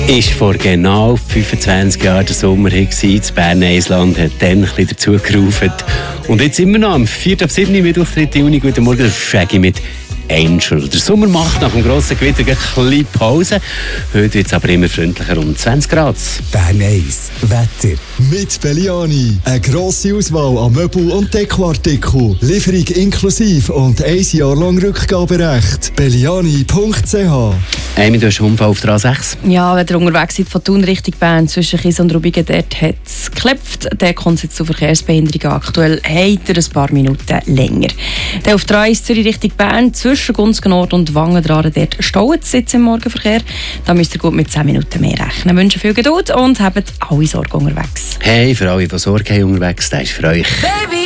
Ist vor genau 25 Jahren der Sommer gewesen. Das Berner Eisland hat dann ein bisschen dazu gerufen. Und jetzt immer noch am 4. ab 7. Mittwoch, 3. Juni. Guten Morgen, Shaggy mit Angel. Der Sommer macht nach dem grossen Gewitter ein bisschen Pause. Heute wird es aber immer freundlicher, um 20 Grad. Bern 1, Wetter. Mit Belliani. Eine grosse Auswahl an Möbel- und Dekoartikeln. Lieferung inklusive und 1 Jahr lang Rückgaberecht. Belliani.ch. Amy, du hast einen Unfall auf der A6. Ja, wenn ihr unterwegs seid von Thun Richtung Bern zwischen Kies und Rubigen, dort hat es geklopft. Der kommt jetzt zu Verkehrsbehinderungen. Aktuell habt ihr ein paar Minuten länger. Der auf der A1 Zürich Richtung Bern zwischen Gunzgen-Nord und Wangen-Draden, dort staut es jetzt im Morgenverkehr. Da müsst ihr gut mit 10 Minuten mehr rechnen. Wir wünschen viel Geduld und habt alle Sorge unterwegs. Hey, für alle, die Sorge haben unterwegs, das ist für euch.